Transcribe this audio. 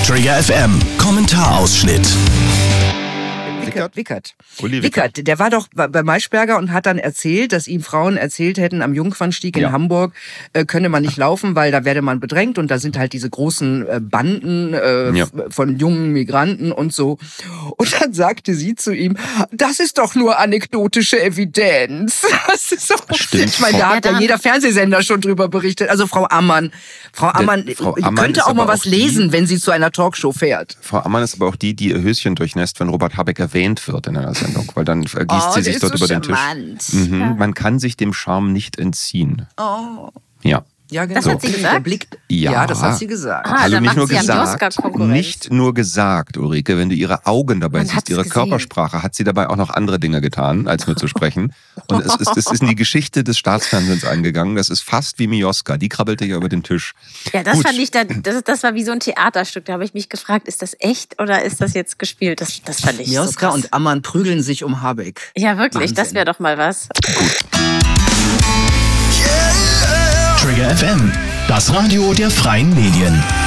Trigger FM Kommentarausschnitt. Wickert, der war doch bei Maischberger und hat dann erzählt, dass ihm Frauen erzählt hätten, am Jungfernstieg in Hamburg könne man nicht laufen, weil da werde man bedrängt und da sind halt diese großen Banden von jungen Migranten und so. Und dann sagte sie zu ihm, das ist doch nur anekdotische Evidenz. Das ist doch, stimmt. Ich meine, da hat ja jeder Fernsehsender schon drüber berichtet. Also Frau Ammann könnte auch mal was lesen, wenn sie zu einer Talkshow fährt. Frau Ammann ist aber auch die ihr Höschen durchnässt, wenn Robert Habeck erwähnt wird in einer Sendung, weil dann gießt sie sich dort über den Tisch. Man kann sich dem Charme nicht entziehen. Oh. Ja. Ja, genau. Das hat sie gesagt? Ja, das hat sie gesagt. Also nicht nur gesagt, Ulrike, wenn du ihre Augen dabei siehst, ihre Körpersprache, hat sie dabei auch noch andere Dinge getan, als nur zu sprechen. Und es ist in die Geschichte des Staatsfernsehens eingegangen. Das ist fast wie Mioska. Die krabbelte ja über den Tisch. Ja, das fand ich das war wie so ein Theaterstück. Da habe ich mich gefragt, ist das echt oder ist das jetzt gespielt? Das fand ich Mioska so krass. und Ammann prügeln sich um Habeck. Ja, wirklich. Wahnsinn. Das wäre doch mal was. Trigger FM, das Radio der freien Medien.